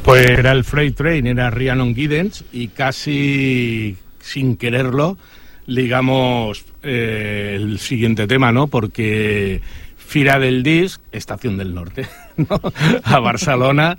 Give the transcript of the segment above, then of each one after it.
Pues era el Freight Train, era Rhiannon Giddens, y casi sin quererlo ligamos el siguiente tema, ¿no? Porque Fira del Disc, Estación del Norte, ¿no? A Barcelona.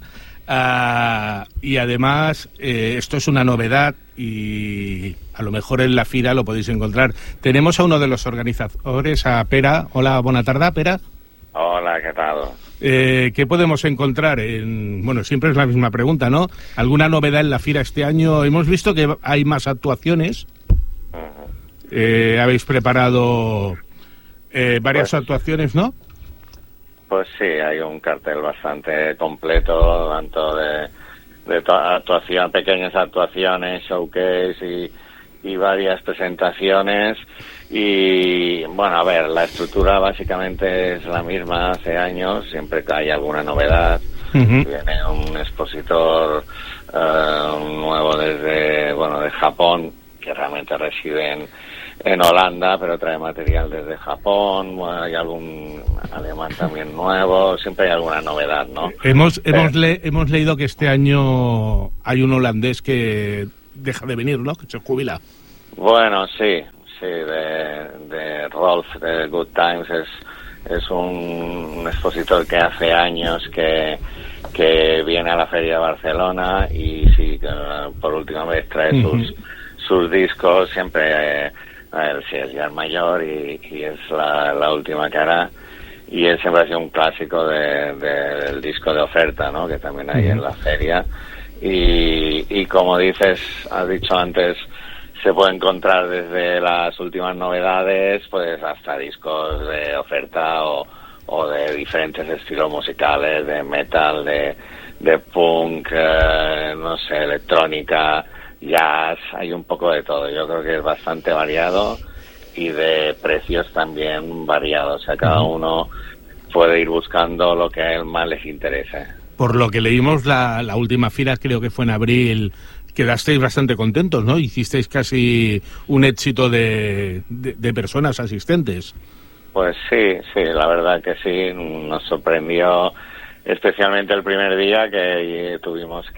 Y además, esto es una novedad y a lo mejor en la Fira lo podéis encontrar. Tenemos a uno de los organizadores, a Pera. Hola, buena tarde, Pera. Hola, ¿qué tal? ¿Qué podemos encontrar? Bueno, siempre es la misma pregunta, ¿no? ¿Alguna novedad en la Fira este año? Hemos visto que hay más actuaciones. Habéis preparado varias actuaciones, ¿no? Pues sí, hay un cartel bastante completo, tanto de actuación, pequeñas actuaciones, showcase y varias presentaciones. Y bueno, a ver, la estructura básicamente es la misma hace años, siempre que hay alguna novedad. Viene un expositor nuevo de Japón, que realmente reside en Holanda, pero trae material desde Japón. Bueno, hay algún alemán también nuevo, siempre hay alguna novedad, ¿no? Hemos leído que este año hay un holandés que deja de venir, ¿no? Que se jubila. Bueno, sí, de Rolf de Good Times, es un expositor que hace años que viene a la Feria de Barcelona y sí, por última vez trae sus discos, siempre él sí es ya el mayor y es la última que hará, y él siempre ha sido un clásico del disco de oferta, ¿no? Que también hay en la feria, y como has dicho antes, se puede encontrar desde las últimas novedades pues hasta discos de oferta o de diferentes estilos musicales, de metal, de punk, no sé, electrónica, jazz, hay un poco de todo. Yo creo que es bastante variado y de precios también variados. O sea, cada uno puede ir buscando lo que a él más les interese. Por lo que leímos, la última fila, creo que fue en abril, quedasteis bastante contentos, ¿no? Hicisteis casi un éxito de personas asistentes. Pues sí, la verdad que sí, nos sorprendió especialmente el primer día que tuvimos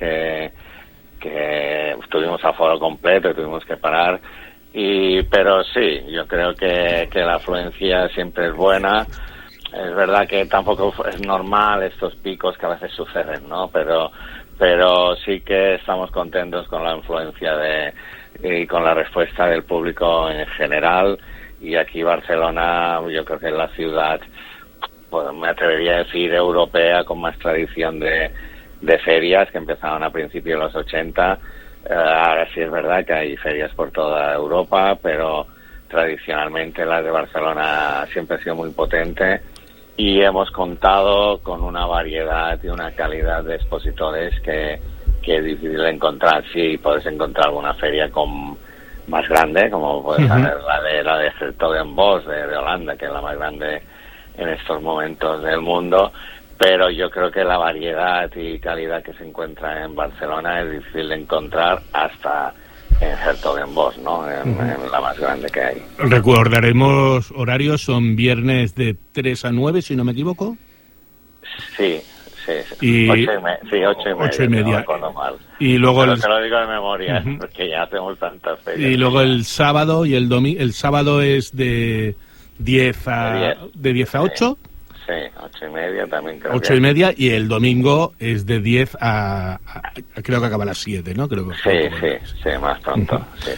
tuvimos aforo completo y tuvimos que parar, pero sí, yo creo que la afluencia siempre es buena. Es verdad que tampoco es normal estos picos que a veces suceden, ¿no? Pero sí que estamos contentos con la influencia y con la respuesta del público en general. Y aquí Barcelona, yo creo que es la ciudad, pues me atrevería a decir, europea con más tradición de ferias, que empezaron a principios de los 80. Ahora sí es verdad que hay ferias por toda Europa, pero tradicionalmente la de Barcelona siempre ha sido muy potente. Y hemos contado con una variedad y una calidad de expositores que es difícil de encontrar. Sí, puedes encontrar alguna feria más grande, como puede ser la de Hertogenbosch de Holanda, que es la más grande en estos momentos del mundo. Pero yo creo que la variedad y calidad que se encuentra en Barcelona es difícil de encontrar hasta en Hertogenbosch, ¿no? En la más grande que hay. Recordaremos horarios, son viernes de 3 a 9, si no me equivoco. Sí. Y 8:30. No recuerdo mal. Y luego pero te lo digo de memoria, porque ya hacemos tantas ferias. Y luego el sábado y el domingo. El sábado es de 10 a 8. Sí, 8:30 también creo. 8:30, y el domingo es de 10 a creo que acaba a las 7, ¿no? Creo que sí, más pronto. Sí.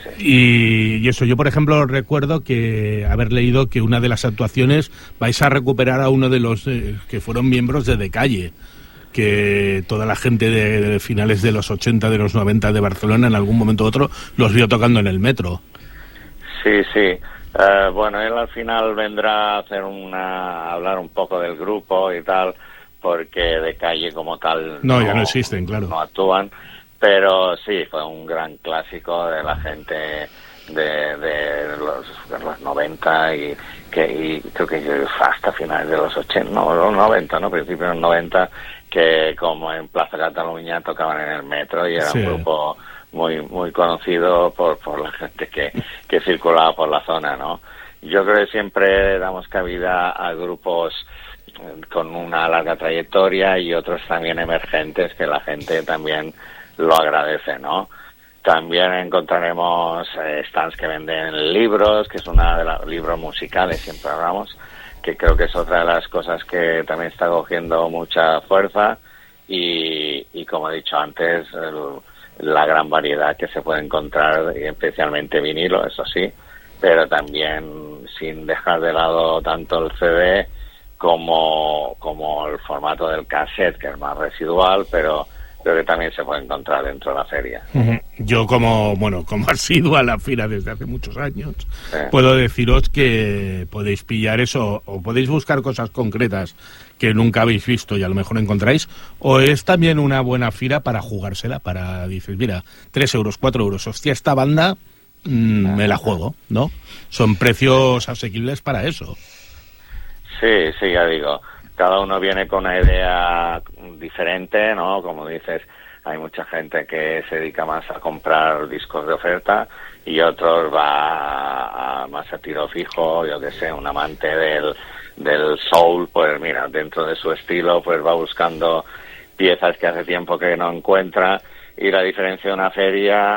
Y eso, yo por ejemplo recuerdo que haber leído que una de las actuaciones vais a recuperar a uno de los que fueron miembros de Calle, que toda la gente de finales de los 80, de los 90 de Barcelona en algún momento u otro los vio tocando en el metro. Sí. Bueno, él al final vendrá a hablar un poco del grupo y tal, porque de Calle como tal ya no existen, claro. No actúan, pero sí, fue un gran clásico de la gente de los 90 y creo que hasta finales de los 80, no, los 90, ¿no? Principios de los 90, que como en Plaza Cataluña tocaban en el metro y era un grupo muy conocido por la gente que circulaba por la zona, ¿no? Yo creo que siempre damos cabida a grupos con una larga trayectoria y otros también emergentes que la gente también lo agradece, ¿no? También encontraremos stands que venden libros, que es una de los libros musicales, siempre hablamos, que creo que es otra de las cosas que también está cogiendo mucha fuerza y como he dicho antes, la gran variedad que se puede encontrar, especialmente vinilo, eso sí, pero también sin dejar de lado tanto el CD como el formato del cassette, que es más residual, pero creo que también se puede encontrar dentro de la feria. Yo como asiduo a la fira desde hace muchos años, puedo deciros que podéis pillar eso, o podéis buscar cosas concretas que nunca habéis visto y a lo mejor encontráis, o es también una buena fira para jugársela, dices, mira, 3 euros, 4 euros, hostia, esta banda me la juego, ¿no? Son precios asequibles para eso. Sí, ya digo, cada uno viene con una idea diferente, ¿no? Como dices, hay mucha gente que se dedica más a comprar discos de oferta y otros va más a tiro fijo, yo que sé, un amante del soul, pues mira, dentro de su estilo, pues va buscando piezas que hace tiempo que no encuentra, y la diferencia de una feria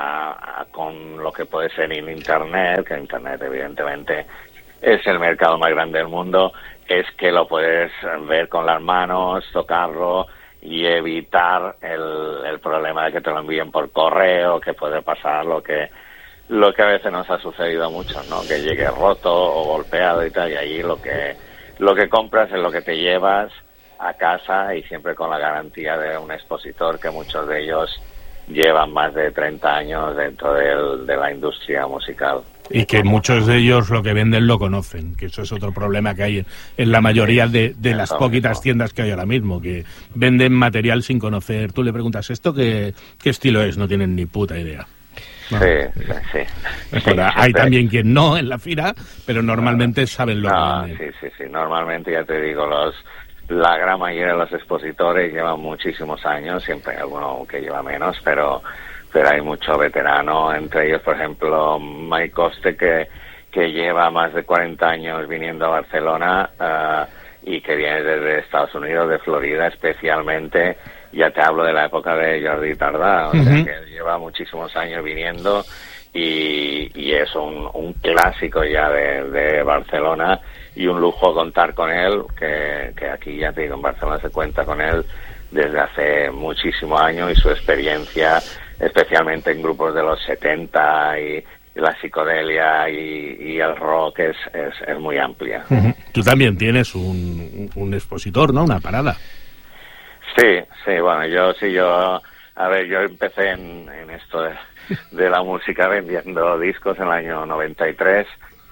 con lo que puede ser en Internet, que Internet evidentemente es el mercado más grande del mundo, es que lo puedes ver con las manos, tocarlo y evitar el problema de que te lo envíen por correo, que puede pasar lo que a veces nos ha sucedido mucho, ¿no? Que llegue roto o golpeado y tal, y ahí lo que compras es lo que te llevas a casa, y siempre con la garantía de un expositor, que muchos de ellos llevan más de 30 años dentro de la industria musical. Y que muchos de ellos lo que venden lo conocen, que eso es otro problema que hay en la mayoría de las poquitas tiendas que hay ahora mismo, que venden material sin conocer. Tú le preguntas, ¿esto qué estilo es? No tienen ni puta idea. No. Sí. Hay también quien no en la fira, pero normalmente saben lo que venden. Sí. Normalmente, ya te digo, la gran mayoría de los expositores llevan muchísimos años, siempre hay alguno que lleva menos, pero hay mucho veterano, entre ellos, por ejemplo, Mike Coste, que lleva más de 40 años viniendo a Barcelona y que viene desde Estados Unidos, de Florida especialmente. Ya te hablo de la época de Jordi Tardá, o sea, que lleva muchísimos años viniendo y es un clásico ya de Barcelona, y un lujo contar con él, que aquí, ya te digo, en Barcelona se cuenta con él desde hace muchísimos años, y su experiencia, especialmente en grupos de los 70 y la psicodelia y el rock, es muy amplia. Tú también tienes un expositor, ¿no? Una parada. Sí, bueno, yo empecé en esto de la música vendiendo discos en el año 93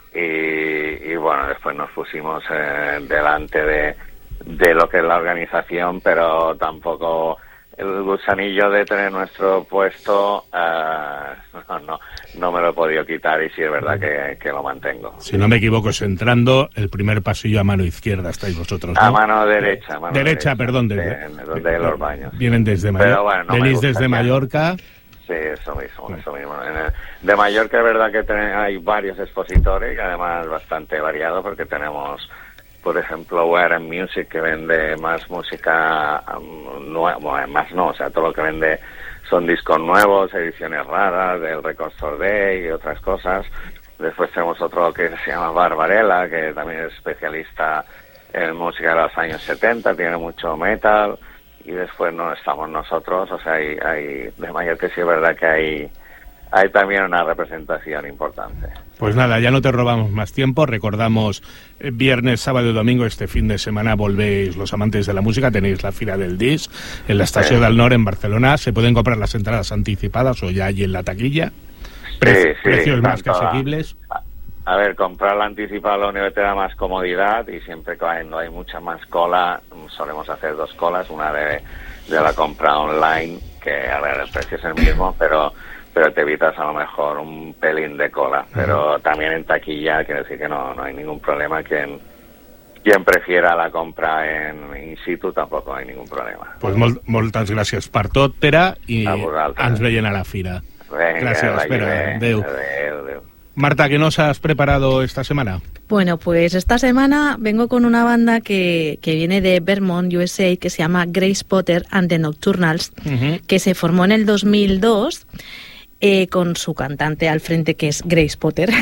y bueno, después nos pusimos delante de lo que es la organización, pero tampoco el gusanillo de tener nuestro puesto no me lo he podido quitar, y sí es verdad que lo mantengo. Si no me equivoco, es entrando el primer pasillo a mano izquierda, estáis vosotros, ¿no? A mano derecha. Perdón. Donde los baños. Vienen desde Mallorca. Bueno, venís desde Mallorca. Sí, eso mismo. De Mallorca es verdad que hay varios expositores, y además bastante variado, porque tenemos, por ejemplo, Where and Music, que vende más música nueva, más no, o sea, todo lo que vende son discos nuevos, ediciones raras, del Record Store Day y otras cosas. Después tenemos otro que se llama Barbarella, que también es especialista en música de los años 70, tiene mucho metal. Y después no estamos nosotros, o sea, hay de Mallorca sí es verdad que hay también una representación importante. Pues nada, ya no te robamos más tiempo. Recordamos, viernes, sábado y domingo, este fin de semana volvéis los amantes de la música, tenéis la Fira del Disc en la Estación del Nord en Barcelona. Se pueden comprar las entradas anticipadas o ya allí en la taquilla. Precios más que asequibles. A ver, comprarla anticipada lo único que te da más comodidad, y siempre cuando hay mucha más cola, solemos hacer 2 colas, una de la compra online, que a ver, el precio es el mismo, pero te evitas a lo mejor un pelín de cola. Pero también en taquilla, quiero decir que no hay ningún problema. Quien prefiera la compra in situ tampoco hay ningún problema. Pues moltes gràcies per tot, Pere, i ens veiem a la fira. Vinga, gràcies, Pere. Adéu. Adéu. Marta, ¿qué nos has preparado esta semana? Bueno, pues esta semana vengo con una banda que viene de Vermont, USA, que se llama Grace Potter and the Nocturnals, que se formó en el 2002 con su cantante al frente, que es Grace Potter.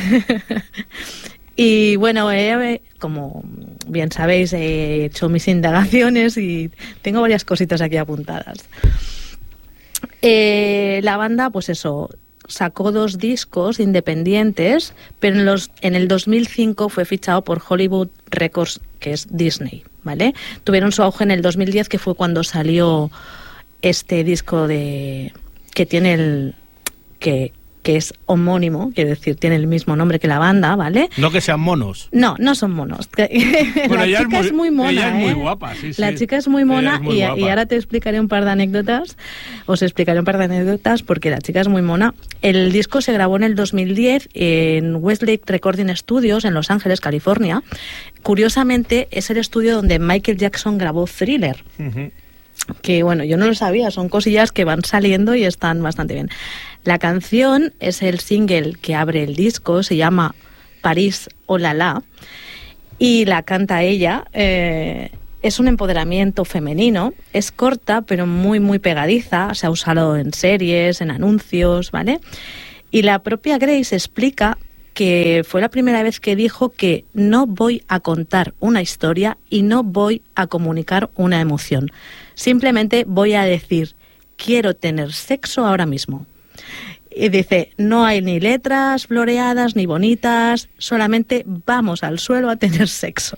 Y bueno, como bien sabéis, he hecho mis indagaciones y tengo varias cositas aquí apuntadas. La banda, pues eso, sacó 2 discos independientes, pero en el 2005 fue fichado por Hollywood Records, que es Disney, ¿vale? Tuvieron su auge en el 2010, que fue cuando salió este disco que tiene que es homónimo, quiere decir, tiene el mismo nombre que la banda, ¿vale? No que sean monos. No son monos. Bueno, la chica es muy mona, ella es muy guapa, sí. La chica es muy mona y ahora te explicaré un par de anécdotas. Os explicaré un par de anécdotas porque la chica es muy mona. El disco se grabó en el 2010 en Westlake Recording Studios en Los Ángeles, California. Curiosamente, es el estudio donde Michael Jackson grabó Thriller. Que bueno, yo no lo sabía, son cosillas que van saliendo y están bastante bien. La canción es el single que abre el disco, se llama París Oh La La, y la canta ella. Es un empoderamiento femenino, es corta pero muy muy pegadiza, se ha usado en series, en anuncios, ¿vale? Y la propia Grace explica que fue la primera vez que dijo que no voy a contar una historia y no voy a comunicar una emoción. Simplemente voy a decir, quiero tener sexo ahora mismo. Y dice, no hay ni letras floreadas ni bonitas, solamente vamos al suelo a tener sexo.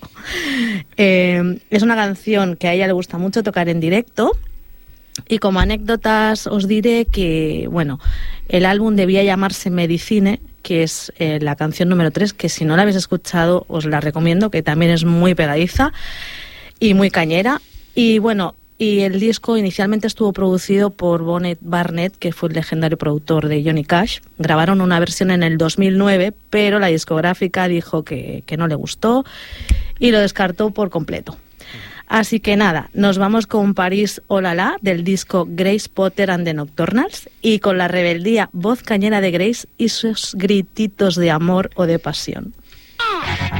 Es una canción que a ella le gusta mucho tocar en directo. Y como anécdotas os diré que, bueno, el álbum debía llamarse Medicine, que es la canción número 3, que si no la habéis escuchado os la recomiendo, que también es muy pegadiza y muy cañera. Y bueno, y el disco inicialmente estuvo producido por Bonnet Barnett, que fue el legendario productor de Johnny Cash. Grabaron una versión en el 2009, pero la discográfica dijo que no le gustó y lo descartó por completo. Así que nada, nos vamos con París Oh La La del disco Grace Potter and the Nocturnals y con la rebeldía voz cañera de Grace y sus grititos de amor o de pasión.